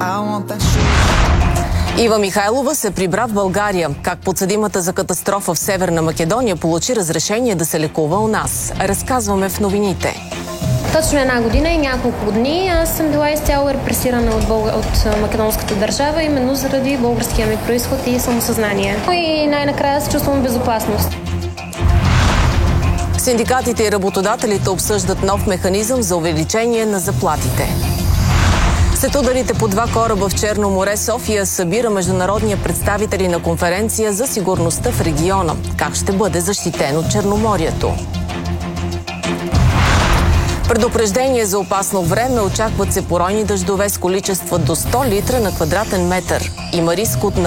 Ива Михайлова се прибра в България. Как подсъдимата за катастрофа в Северна Македония получи разрешение да се лекува у нас. Разказваме в новините. Точно една година и няколко дни аз съм била изцяло репресирана от македонската държава, именно заради българския ми произход и самосъзнание. И най-накрая се чувствам в безопасност. Синдикатите и работодателите обсъждат нов механизъм за увеличение на заплатите. След ударите по 2 кораба в Черно море, София събира международния представители на конференция за сигурността в региона. Как ще бъде защитено Черноморието? Предупреждение за опасно време, очакват се поройни дъждове с количества до 100 литра на квадратен метър. Има риск от